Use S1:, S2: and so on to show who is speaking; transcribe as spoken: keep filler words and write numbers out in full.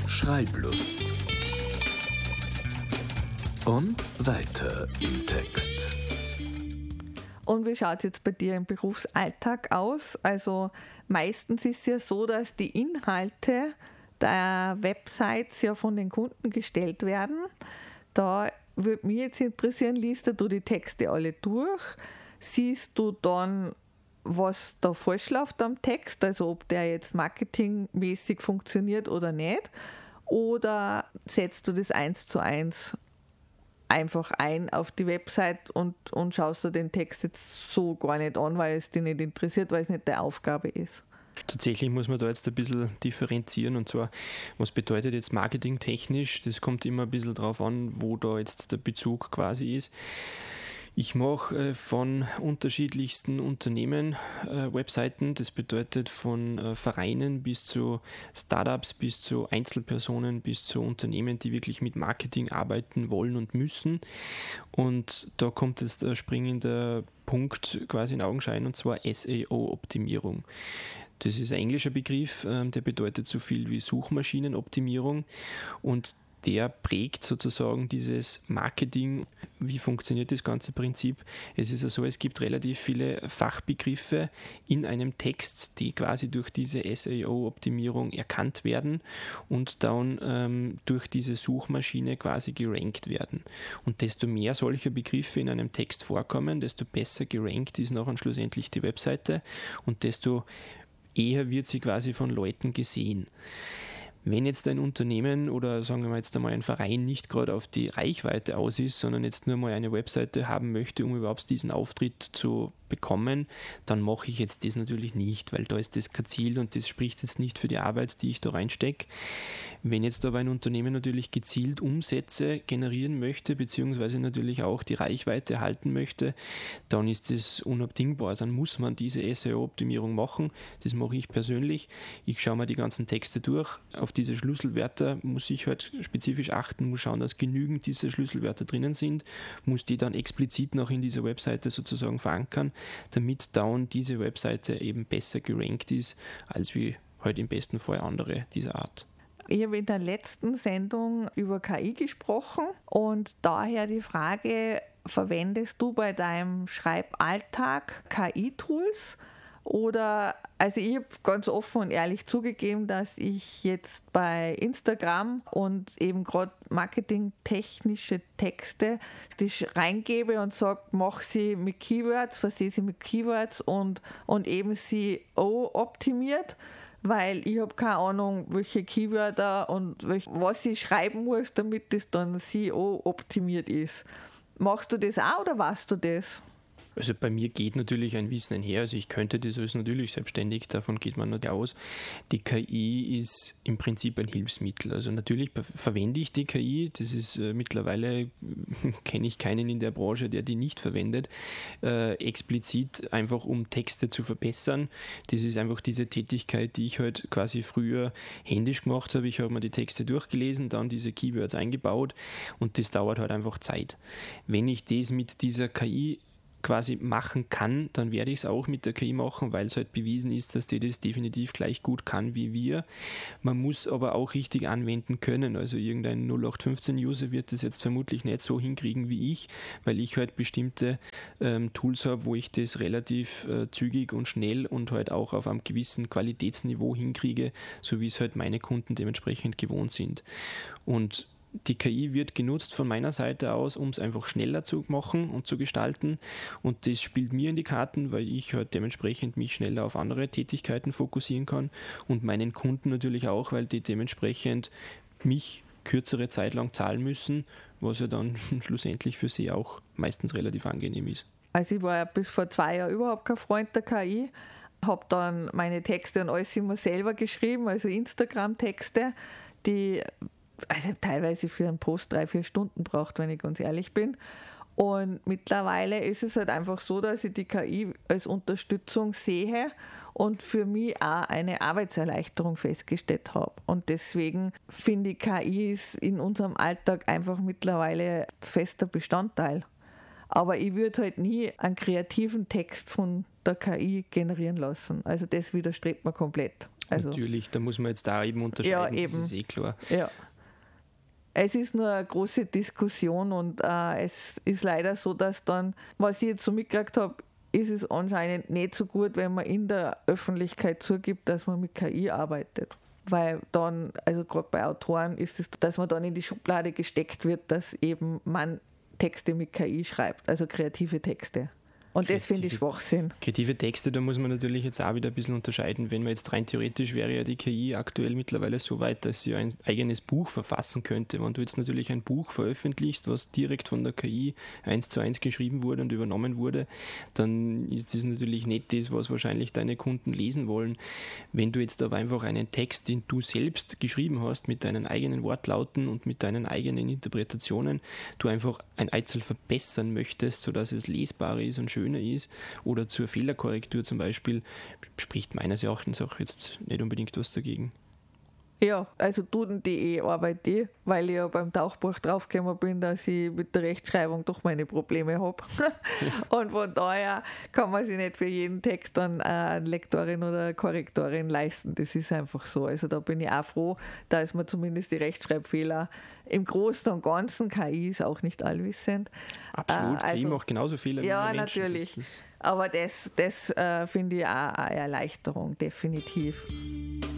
S1: Schreiblust. Und weiter im Text.
S2: Und wie schaut es jetzt bei dir im Berufsalltag aus? Also meistens ist es ja so, dass die Inhalte der Websites ja von den Kunden gestellt werden. Da würde mich jetzt interessieren, liest du die Texte alle durch? Siehst du dann, was da falsch läuft am Text, also ob der jetzt marketingmäßig funktioniert oder nicht? Oder setzt du das eins zu eins einfach ein auf die Website und, und schaust du den Text jetzt so gar nicht an, weil es dich nicht interessiert, weil es nicht deine Aufgabe ist?
S3: Tatsächlich muss man da jetzt ein bisschen differenzieren, und zwar, was bedeutet jetzt marketingtechnisch? Das kommt immer ein bisschen drauf an, wo da jetzt der Bezug quasi ist. Ich mache äh, von unterschiedlichsten Unternehmen äh, Webseiten, das bedeutet von äh, Vereinen bis zu Startups, bis zu Einzelpersonen, bis zu Unternehmen, die wirklich mit Marketing arbeiten wollen und müssen. Und da kommt jetzt der springende Punkt quasi in Augenschein, und zwar S E O-Optimierung. Das ist ein englischer Begriff, äh, der bedeutet so viel wie Suchmaschinenoptimierung, und der prägt sozusagen dieses Marketing. Wie funktioniert das ganze Prinzip? Es ist ja so, es gibt relativ viele Fachbegriffe in einem Text, die quasi durch diese S E O-Optimierung erkannt werden und dann ähm, durch diese Suchmaschine quasi gerankt werden. Und desto mehr solcher Begriffe in einem Text vorkommen, desto besser gerankt ist nachher schlussendlich die Webseite und desto eher wird sie quasi von Leuten gesehen. Wenn jetzt ein Unternehmen oder sagen wir mal jetzt einmal ein Verein nicht gerade auf die Reichweite aus ist, sondern jetzt nur mal eine Webseite haben möchte, um überhaupt diesen Auftritt zu bekommen, dann mache ich jetzt das natürlich nicht, weil da ist das kein Ziel und das spricht jetzt nicht für die Arbeit, die ich da reinstecke. Wenn jetzt aber ein Unternehmen natürlich gezielt Umsätze generieren möchte, beziehungsweise natürlich auch die Reichweite halten möchte, dann ist das unabdingbar. Dann muss man diese S E O-Optimierung machen. Das mache ich persönlich. Ich schaue mir die ganzen Texte durch. Auf diese Schlüsselwörter muss ich halt spezifisch achten, muss schauen, dass genügend diese Schlüsselwörter drinnen sind, muss die dann explizit noch in dieser Webseite sozusagen verankern, damit dann diese Webseite eben besser gerankt ist, als wie halt im besten Fall andere dieser Art.
S2: Ich habe in der letzten Sendung über K I gesprochen und daher die Frage, verwendest du bei deinem Schreiballtag K I-Tools? Oder, also ich habe ganz offen und ehrlich zugegeben, dass ich jetzt bei Instagram und eben gerade marketingtechnische Texte die reingebe und sage, mach sie mit Keywords, versehe sie mit Keywords und, und eben S E O optimiert, weil ich habe keine Ahnung, welche Keywörter und welch, was ich schreiben muss, damit das dann S E O optimiert ist. Machst du das auch oder weißt du das?
S3: Also bei mir geht natürlich ein Wissen einher, also ich könnte das alles natürlich selbstständig, davon geht man nicht aus. Die K I ist im Prinzip ein Hilfsmittel, also natürlich verwende ich die K I, das ist äh, mittlerweile, kenne ich keinen in der Branche, der die nicht verwendet, äh, explizit einfach um Texte zu verbessern. Das ist einfach diese Tätigkeit, die ich halt quasi früher händisch gemacht habe. Ich habe mir die Texte durchgelesen, dann diese Keywords eingebaut und das dauert halt einfach Zeit. Wenn ich das mit dieser K I quasi machen kann, dann werde ich es auch mit der K I machen, weil es halt bewiesen ist, dass die das definitiv gleich gut kann wie wir. Man muss aber auch richtig anwenden können, also irgendein null acht fünfzehn User wird das jetzt vermutlich nicht so hinkriegen wie ich, weil ich halt bestimmte ähm, Tools habe, wo ich das relativ äh, zügig und schnell und halt auch auf einem gewissen Qualitätsniveau hinkriege, so wie es halt meine Kunden dementsprechend gewohnt sind. Und die K I wird genutzt von meiner Seite aus, um es einfach schneller zu machen und zu gestalten, und das spielt mir in die Karten, weil ich halt dementsprechend mich schneller auf andere Tätigkeiten fokussieren kann und meinen Kunden natürlich auch, weil die dementsprechend mich kürzere Zeit lang zahlen müssen, was ja dann schlussendlich für sie auch meistens relativ angenehm ist.
S2: Also ich war ja bis vor zwei Jahren überhaupt kein Freund der K I, habe dann meine Texte und alles immer selber geschrieben, also Instagram-Texte, die also teilweise für einen Post drei, vier Stunden braucht, wenn ich ganz ehrlich bin. Und mittlerweile ist es halt einfach so, dass ich die K I als Unterstützung sehe und für mich auch eine Arbeitserleichterung festgestellt habe. Und deswegen finde ich, K I ist in unserem Alltag einfach mittlerweile fester Bestandteil. Aber ich würde halt nie einen kreativen Text von der K I generieren lassen. Also das widerstrebt mir komplett. Also,
S3: natürlich, da muss man jetzt da eben unterscheiden,
S2: ja,
S3: das
S2: eben.
S3: ist eh klar.
S2: Ja. Es ist nur eine große Diskussion und äh, es ist leider so, dass dann, was ich jetzt so mitgekriegt habe, ist es anscheinend nicht so gut, wenn man in der Öffentlichkeit zugibt, dass man mit K I arbeitet. Weil dann, also gerade bei Autoren ist es, dass man dann in die Schublade gesteckt wird, dass eben man Texte mit K I schreibt, also kreative Texte. Und das finde ich Schwachsinn.
S3: Kreative Texte, da muss man natürlich jetzt auch wieder ein bisschen unterscheiden. Wenn man jetzt rein theoretisch wäre ja die K I aktuell mittlerweile so weit, dass sie ein eigenes Buch verfassen könnte. Wenn du jetzt natürlich ein Buch veröffentlichst, was direkt von der K I eins zu eins geschrieben wurde und übernommen wurde, dann ist das natürlich nicht das, was wahrscheinlich deine Kunden lesen wollen. Wenn du jetzt aber einfach einen Text, den du selbst geschrieben hast, mit deinen eigenen Wortlauten und mit deinen eigenen Interpretationen, du einfach ein Einzel verbessern möchtest, sodass es lesbarer ist und schöner ist oder zur Fehlerkorrektur zum Beispiel, spricht meines Erachtens auch jetzt nicht unbedingt was dagegen.
S2: Ja, also duden punkt de arbeite ich, weil ich ja beim Tauchbuch draufgekommen bin, dass ich mit der Rechtschreibung doch meine Probleme habe. Und von daher kann man sich nicht für jeden Text dann eine Lektorin oder eine Korrektorin leisten. Das ist einfach so. Also da bin ich auch froh, dass man zumindest die Rechtschreibfehler im Großen und Ganzen, K I ist auch nicht allwissend.
S3: Absolut,
S2: Äh, also,
S3: K I macht genauso Fehler
S2: ja,
S3: wie wir Menschen.
S2: natürlich.
S3: Das ist
S2: Aber das, das äh, finde ich auch eine Erleichterung, definitiv.